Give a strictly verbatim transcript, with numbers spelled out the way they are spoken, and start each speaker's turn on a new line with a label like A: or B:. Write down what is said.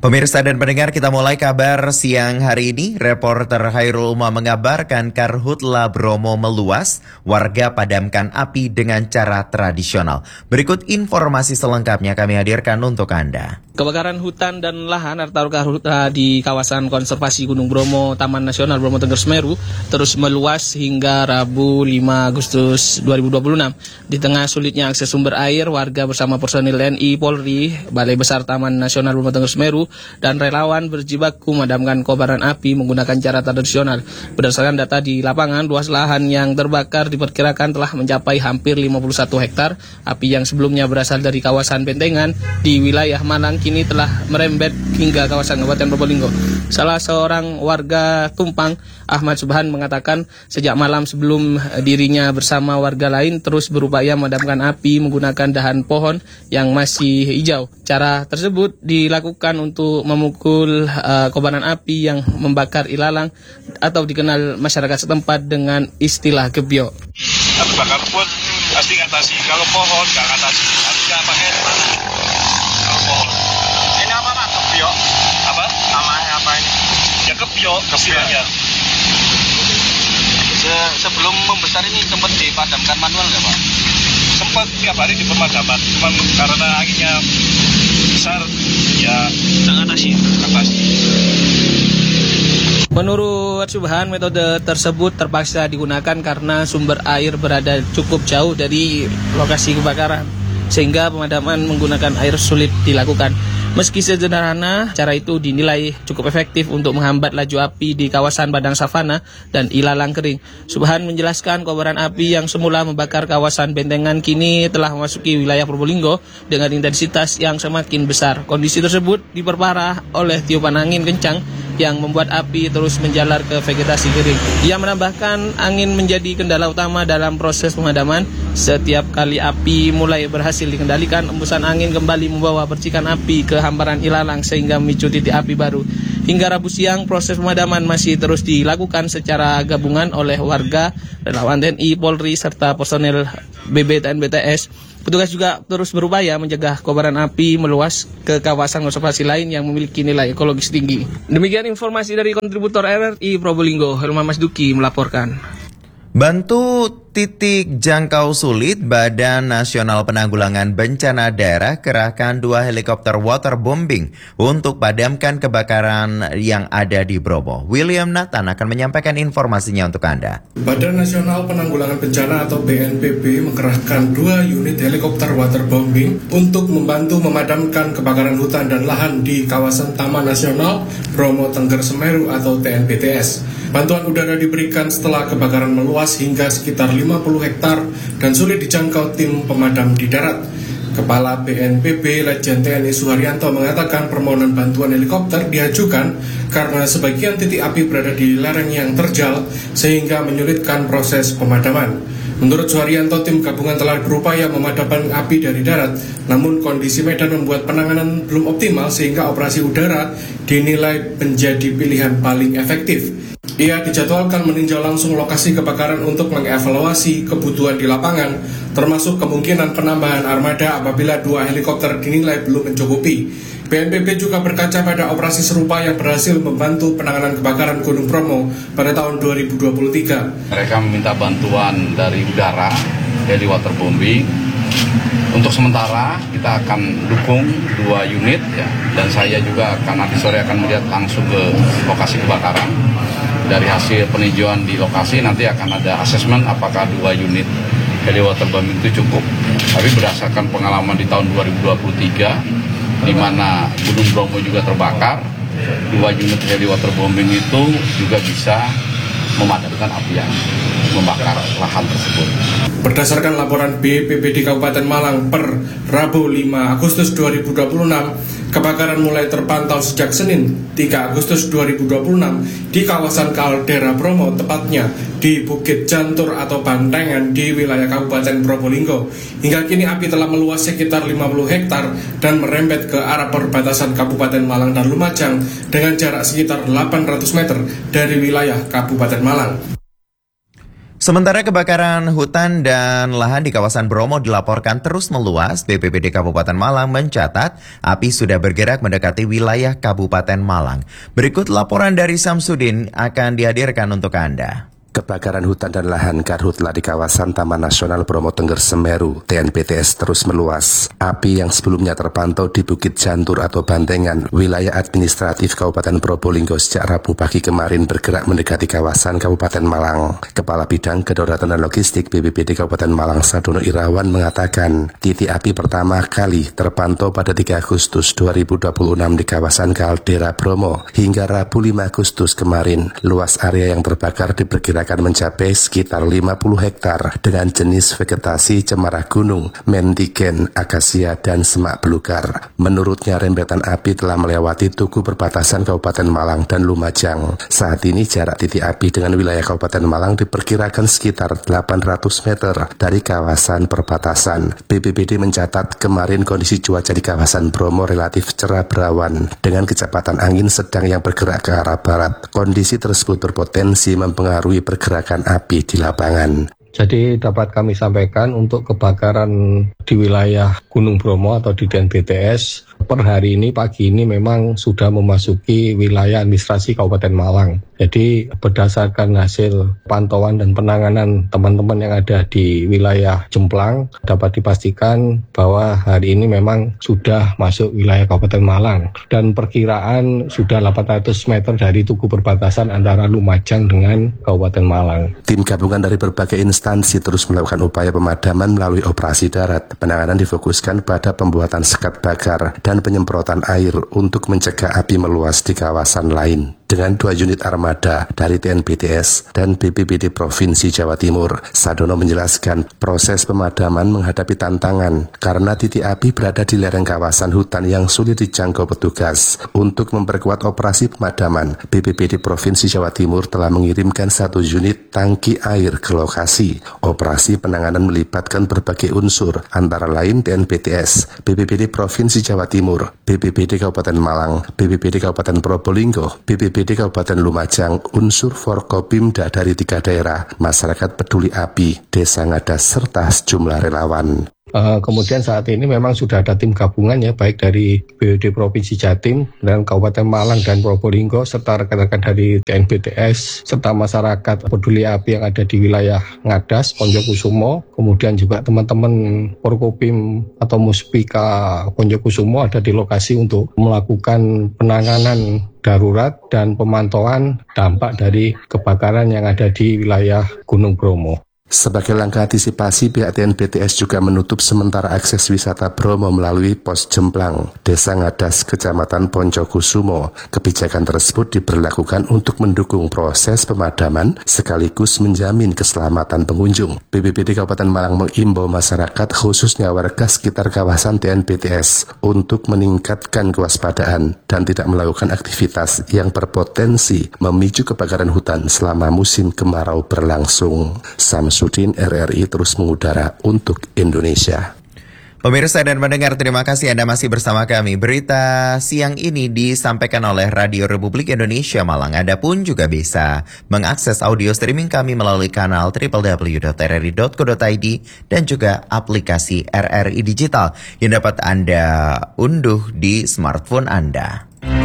A: Pemirsa dan pendengar, kita mulai kabar siang hari ini. Reporter Hairul Uma mengabarkan Karhutla Bromo meluas, warga padamkan api dengan cara tradisional. Berikut informasi selengkapnya kami hadirkan untuk Anda.
B: Kebakaran hutan dan lahan atau karhutla di kawasan konservasi Gunung Bromo, Taman Nasional Bromo Tengger Semeru terus meluas hingga Rabu lima Agustus dua ribu dua puluh enam. Di tengah sulitnya akses sumber air, warga bersama personil T N I, Polri, Balai Besar Taman Nasional Bromo Tengger Semeru, dan relawan berjibaku memadamkan kobaran api menggunakan cara tradisional. Berdasarkan data di lapangan, luas lahan yang terbakar diperkirakan telah mencapai hampir lima puluh satu hektar. Api yang sebelumnya berasal dari kawasan Bentengan di wilayah Malang kini telah merembet hingga kawasan Kabupaten Probolinggo. Salah seorang warga Tumpang, Ahmad Subhan, mengatakan sejak malam sebelum dirinya bersama warga lain terus berupaya memadamkan api menggunakan dahan pohon yang masih hijau. Cara tersebut dilakukan untuk memukul uh, kobaran api yang membakar ilalang atau dikenal masyarakat setempat dengan istilah gebyo.
C: Api bakar pun pasti ngatasi. Kalau pohon nggak ngatasi. Harusnya pakai mana? Kalau pohon. Ini apa Pak? Gebyo? Apa? Namanya apa ini? Ya gebyo. Gebyo. Se- sebelum membesar ini sempat dipadamkan manual nggak Pak? Sempat tiap hari di pemadaman. Cuman karena anginnya besar, ya ngatasi. Ngatasi.
B: Menurut Subhan, metode tersebut terpaksa digunakan karena sumber air berada cukup jauh dari lokasi kebakaran, sehingga pemadaman menggunakan air sulit dilakukan. Meski sederhana, cara itu dinilai cukup efektif untuk menghambat laju api di kawasan padang savana dan ilalang kering. Subhan menjelaskan kobaran api yang semula membakar kawasan Bentengan kini telah memasuki wilayah Probolinggo dengan intensitas yang semakin besar. Kondisi tersebut diperparah oleh tiupan angin kencang yang membuat api terus menjalar ke vegetasi kering. Ia menambahkan angin menjadi kendala utama dalam proses pemadaman. Setiap kali api mulai berhasil dikendalikan, embusan angin kembali membawa percikan api ke hamparan ilalang sehingga memicu titik api baru. Hingga Rabu siang, proses pemadaman masih terus dilakukan secara gabungan oleh warga, relawan T N I, Polri, serta personel B B T N B T S. Petugas juga terus berupaya mencegah kobaran api meluas ke kawasan konservasi lain yang memiliki nilai ekologis tinggi. Demikian informasi dari kontributor R R I Probolinggo, Helman Masduki melaporkan.
A: Bantu titik jangkau sulit, Badan Nasional Penanggulangan Bencana Daerah kerahkan dua helikopter waterbombing untuk padamkan kebakaran yang ada di Bromo. William Nathan akan menyampaikan informasinya untuk Anda.
D: Badan Nasional Penanggulangan Bencana atau B N P B mengerahkan dua unit helikopter waterbombing untuk membantu memadamkan kebakaran hutan dan lahan di kawasan Taman Nasional Bromo Tengger Semeru atau T N B T S. Bantuan udara diberikan setelah kebakaran meluas hingga sekitar lima puluh hektar dan sulit dijangkau tim pemadam di darat. Kepala B N P B Lejen T N I Suharyanto mengatakan permohonan bantuan helikopter diajukan karena sebagian titik api berada di lereng yang terjal sehingga menyulitkan proses pemadaman. Menurut Suharyanto, tim gabungan telah berupaya memadamkan api dari darat, namun kondisi medan membuat penanganan belum optimal sehingga operasi udara dinilai menjadi pilihan paling efektif. Ia dijadwalkan meninjau langsung lokasi kebakaran untuk mengevaluasi kebutuhan di lapangan, termasuk kemungkinan penambahan armada apabila dua helikopter dinilai belum mencukupi. B N P B juga berkaca pada operasi serupa yang berhasil membantu penanganan kebakaran Gunung Bromo pada tahun dua ribu dua puluh tiga.
E: Mereka meminta bantuan dari udara, heli waterbombing. Untuk sementara kita akan dukung dua unit ya, dan saya juga akan nanti sore akan melihat langsung ke lokasi kebakaran. Dari hasil peninjauan di lokasi nanti akan ada asesmen apakah dua unit heli waterbombing itu cukup. Tapi berdasarkan pengalaman di tahun dua ribu dua puluh tiga di mana Gunung Bromo juga terbakar, dua unit heli waterbombing itu juga bisa memadamkan api yang membakar lahan tersebut.
D: Berdasarkan laporan B P B D Kabupaten Malang per Rabu lima Agustus dua ribu dua puluh enam, kebakaran mulai terpantau sejak Senin tiga Agustus dua ribu dua puluh enam di kawasan Kaldera Bromo, tepatnya di Bukit Jantur atau Bantengan di wilayah Kabupaten Probolinggo. Hingga kini api telah meluas sekitar lima puluh hektar dan merembet ke arah perbatasan Kabupaten Malang dan Lumajang dengan jarak sekitar delapan ratus meter dari wilayah Kabupaten Malang.
A: Sementara kebakaran hutan dan lahan di kawasan Bromo dilaporkan terus meluas, B P B D Kabupaten Malang mencatat api sudah bergerak mendekati wilayah Kabupaten Malang. Berikut laporan dari Samsudin akan dihadirkan untuk Anda.
F: Kebakaran hutan dan lahan karhutla di kawasan Taman Nasional Bromo Tengger Semeru, T N P T S terus meluas. Api yang sebelumnya terpantau di Bukit Jantur atau Bantengan, wilayah administratif Kabupaten Probolinggo sejak Rabu pagi kemarin bergerak mendekati kawasan Kabupaten Malang. Kepala Bidang Kedaulatan dan Logistik B P B D Kabupaten Malang Sadono Irawan mengatakan, titik api pertama kali terpantau pada tiga Agustus dua ribu dua puluh enam di kawasan Kaldera Bromo. Hingga Rabu lima Agustus kemarin, luas area yang terbakar diperkirakan akan mencapai sekitar lima puluh hektar dengan jenis vegetasi cemara gunung, mentigen, akasia, dan semak belukar. Menurutnya rembetan api telah melewati tugu perbatasan Kabupaten Malang dan Lumajang. Saat ini jarak titik api dengan wilayah Kabupaten Malang diperkirakan sekitar delapan ratus meter dari kawasan perbatasan. B P B D mencatat kemarin kondisi cuaca di kawasan Bromo relatif cerah berawan dengan kecepatan angin sedang yang bergerak ke arah barat. Kondisi tersebut berpotensi mempengaruhi pergerakan api di lapangan.
G: Jadi dapat kami sampaikan untuk kebakaran di wilayah Gunung Bromo atau di D N B T S per hari ini pagi ini memang sudah memasuki wilayah administrasi Kabupaten Malang. Jadi berdasarkan hasil pantauan dan penanganan teman-teman yang ada di wilayah Jemplang dapat dipastikan bahwa hari ini memang sudah masuk wilayah Kabupaten Malang dan perkiraan sudah delapan ratus meter dari tugu perbatasan antara Lumajang dengan Kabupaten Malang.
F: Tim gabungan dari berbagai instansi terus melakukan upaya pemadaman melalui operasi darat. Penanganan difokuskan pada pembuatan sekat bakar dan penyemprotan air untuk mencegah api meluas di kawasan lain. Dengan dua unit armada dari T N P T S dan B P B D Provinsi Jawa Timur, Sadono menjelaskan proses pemadaman menghadapi tantangan karena titik api berada di lereng kawasan hutan yang sulit dijangkau petugas. Untuk memperkuat operasi pemadaman, B P B D Provinsi Jawa Timur telah mengirimkan satu unit tangki air ke lokasi. Operasi penanganan melibatkan berbagai unsur, antara lain T N P T S, B P B D Provinsi Jawa Timur, B P B D Kabupaten Malang, B P B D Kabupaten Probolinggo, B P B D Kabupaten Lumajang, unsur Forkopimda dari tiga daerah, masyarakat peduli api, desa ngadas, serta sejumlah relawan.
G: Uh, kemudian saat ini memang sudah ada tim gabungan ya, baik dari B P D Provinsi Jatim dan Kabupaten Malang dan Probolinggo serta rekan-rekan dari T N P T S serta masyarakat peduli api yang ada di wilayah Ngadas, Ponjokusumo, kemudian juga teman-teman Forkopim atau Muspika Ponjokusumo ada di lokasi untuk melakukan penanganan darurat dan pemantauan dampak dari kebakaran yang ada di wilayah Gunung Bromo.
F: Sebagai langkah antisipasi, pihak T N P T S juga menutup sementara akses wisata Bromo melalui pos Jemplang, Desa Ngadas, Kecamatan Ponjokusumo. Kebijakan tersebut diberlakukan untuk mendukung proses pemadaman sekaligus menjamin keselamatan pengunjung. B P B D Kabupaten Malang mengimbau masyarakat khususnya warga sekitar kawasan T N P T S untuk meningkatkan kewaspadaan dan tidak melakukan aktivitas yang berpotensi memicu kebakaran hutan selama musim kemarau berlangsung. Samsudin R R I terus mengudara untuk Indonesia.
A: Pemirsa dan pendengar, terima kasih Anda masih bersama kami. Berita siang ini disampaikan oleh Radio Republik Indonesia Malang. Anda pun juga bisa mengakses audio streaming kami melalui kanal w w w dot r r i dot co dot i d dan juga aplikasi R R I Digital yang dapat Anda unduh di smartphone Anda.